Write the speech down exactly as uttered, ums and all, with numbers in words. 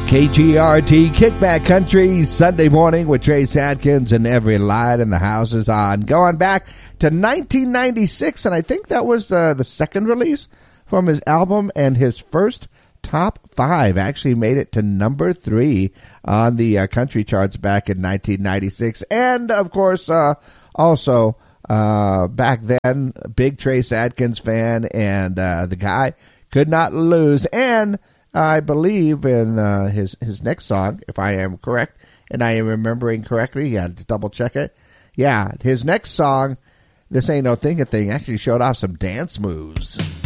K G R T Kickback Country Sunday morning with Trace Adkins, and every light in the house is on. Going back to nineteen ninety-six, and I think that was uh, the second release from his album, and his first top five. Actually made it to number three on the uh, country charts back in nineteen ninety-six. And, of course, uh, also uh, back then, big Trace Adkins fan, and uh, the guy could not lose. And I believe in uh, his his next song, if I am correct, and I am remembering correctly. You had to double check it. Yeah, his next song, This Ain't No Thing a Thing, actually showed off some dance moves.